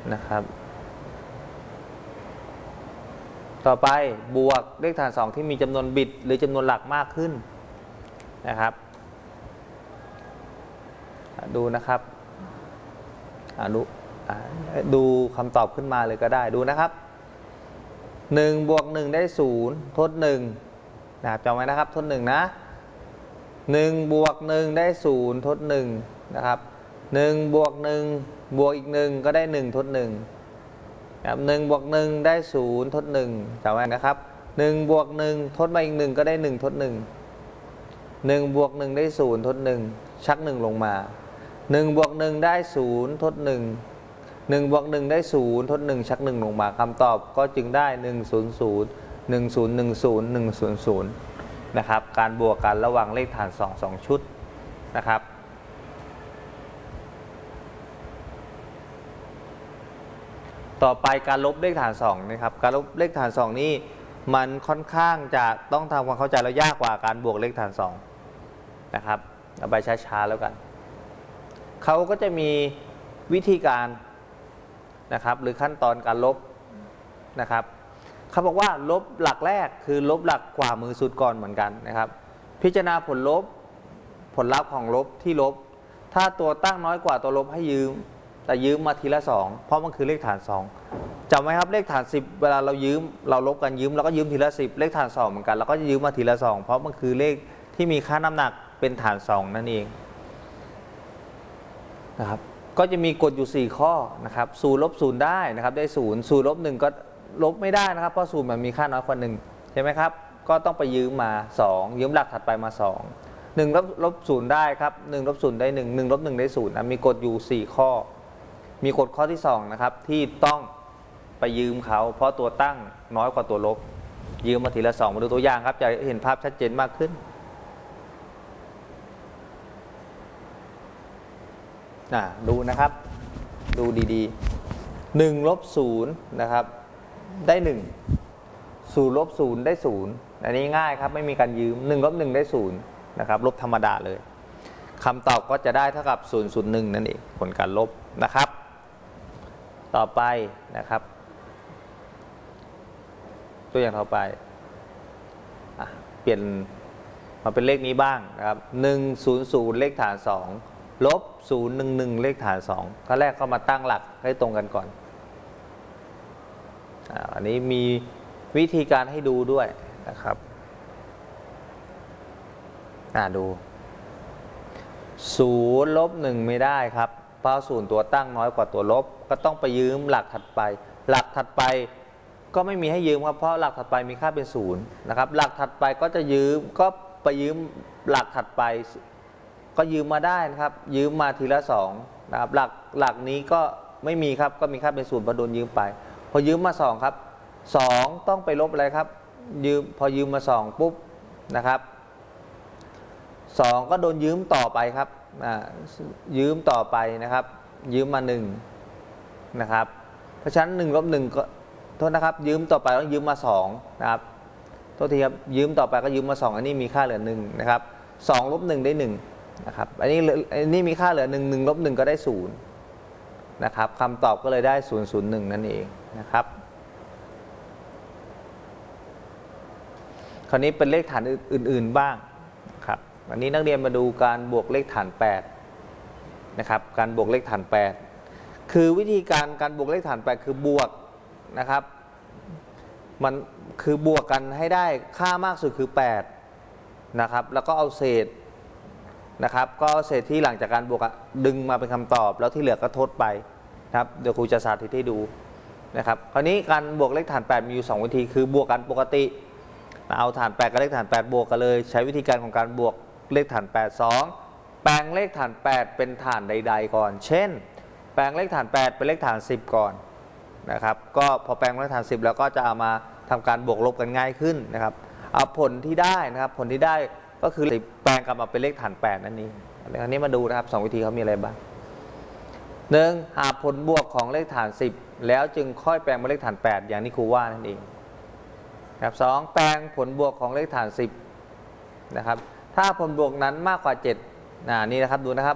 นะครับต่อไปบวกเลขฐาน2ที่มีจำนวนบิตหรือจำนวนหลักมากขึ้นนะครับดูนะครับดูคำตอบขึ้นมาเลยก็ได้ดูนะครับ1 บวก 1 ได้0ทด1นะครับจำไว้นะครับทด1นะ1 บวก 1 ได้0ทด1นะครับ1 บวก 1 บวกอีก1ก็ได้1ทด1นะครับ1 บวก 1 ได้0ทด1จำไว้นะครับ1 บวก 1 ทดมาอีก1ก็ได้1ทด1 1 บวก 1 ได้0ทด1ชัก1ลงมา1 บวก 1 ได้0ทด1 1 บวก 1 ได้0ทด1ชัก1ลงมาคำตอบก็จึงได้100 1010 100นะครับการบวกกันระหว่างเลขฐาน2ชุดนะครับต่อไปการลบเลขฐาน2นะครับการลบเลขฐาน2นี่มันค่อนข้างจะต้องทำความเข้าใจแล้วยากกว่าการบวกเลขฐาน2นะครับเอาไปช้าๆแล้วกันเขาก็จะมีวิธีการนะครับหรือขั้นตอนการลบนะครับเขาบอกว่าลบหลักแรกคือลบหลักขวามือสุดก่อนเหมือนกันนะครับพิจารณาผลลัพธ์ของลบที่ลบถ้าตัวตั้งน้อยกว่าตัวลบให้ยืมแต่ยืมมาทีละ2เพราะมันคือเลขฐาน2จำไว้ครับเลขฐาน10เวลาเราลบกันยืมเราก็ยืมทีละ10เลขฐาน2เหมือนกันเราก็ยืมมาทีละ2เพราะมันคือเลขที่มีค่าน้ำหนักเป็นฐาน2นั่นเองนะครับก็จะมีกฎอยู่4ข้อนะครับ0 ลบ 0ได้นะครับได้0 0 ลบ 1ก็ลบไม่ได้นะครับเพราะ0มันมีค่าน้อยกว่า1ใช่ไหมครับก็ต้องไปยืมมา2ยืมหลักถัดไปมา2 1 ลบ 0ได้ครับ1 ลบ 0ได้1 1 ลบ 1ได้0นะมีกฎอยู่4ข้อมีกฎข้อที่2นะครับที่ต้องไปยืมเขาเพราะตัวตั้งน้อยกว่าตัวลบยืมมาทีละ2มาดูตัวอย่างครับจะเห็นภาพชัดเจนมากขึ้นดูนะครับดูดีๆ1 ลบ 0นะครับได้1 0 ลบ 0ได้0อันนี้ง่ายครับไม่มีการยืม1 ลบ 1ได้0นะครับลบธรรมดาเลยคำตอบก็จะได้เท่ากับ001นั่นเองผลการลบนะครับต่อไปนะครับตัวอย่างต่อไปเปลี่ยนมาเป็นเลขนี้บ้างนะครับ100เลขฐาน2ลบ011เลขฐาน2ข้อแรกก็มาตั้งหลักให้ตรงกันก่อนอันนี้มีวิธีการให้ดูด้วยนะครับดู0 ลบ 1ไม่ได้ครับเพราะ0ตัวตั้งน้อยกว่าตัวลบก็ต้องไปยืมหลักถัดไปหลักถัดไปก็ไม่มีให้ยืมครับเพราะหลักถัดไปมีค่าเป็น0นะครับหลักถัดไปก็จะยืมก็ไปยืมหลักถัดไปก็ยืมมาได้นะครับยืมมาทีละ2นะครับหลักนี้ก็ไม่มีครับก็มีค่าเป็น0พอโดนยืมไปพอยืมมา2ครับ2ต้องไปลบอะไรครับพอยืมมา2ปุ๊บนะครับ2ก็โดนยืมต่อไปครับยืมต่อไปนะครับยืมมา1นะครับเพราะฉะนั้น1 ลบ 1ก็โทษนะครับยืมต่อไปต้องยืมมา2นะครับโทษทีครับยืมต่อไปก็ยืมมา2อันนี้มีค่าเหลือ1นะครับ2 ลบ 1ได้1นะครับอันนี้มีค่าเหลือ1 1 ลบ 1ก็ได้0นะครับคำตอบก็เลยได้001นั่นเองนะครับคราวนี้เป็นเลขฐานอื่นๆบ้างครับวันนี้นักเรียนมาดูการบวกเลขฐาน8นะครับการบวกเลขฐาน8คือวิธีการบวกเลขฐาน8คือบวกนะครับมันคือบวกกันให้ได้ค่ามากสุดคือ8นะครับแล้วก็เอาเศษนะครับก็เอาเศษที่หลังจากการบวกดึงมาเป็นคำตอบแล้วที่เหลือก็ทดไปนะครับเดี๋ยวครูจะสาธิตให้ดูนะครับคราวนี้การบวกเลขฐาน8มีอยู่2วิธีคือบวกกันปกติเอาฐาน8กับเลขฐาน8บวกกันเลยใช้วิธีการของการบวกเลขฐาน8 2แปลงเลขฐาน8เป็นฐานใดๆก่อนเช่นแปลงเลขฐาน8เป็นเลขฐาน10ก่อนนะครับก็พอแปลงเลขฐาน10แล้วก็จะเอามาทำการบวกลบกันง่ายขึ้นนะครับเอาผลที่ได้นะครับผลที่ได้ก็คือแปลงกลับมาเป็นเลขฐาน8นั่นเองอันนี้มาดูนะครับ2วิธีเขามีอะไรบ้าง1หาผลบวกของเลขฐาน10แล้วจึงค่อยแปลงเป็นเลขฐาน8อย่างที่ครูว่านั่นเองครับ2แปลงผลบวกของเลขฐาน10นะครับถ้าผลบวกนั้นมากกว่า7นี่นะครับดูนะครับ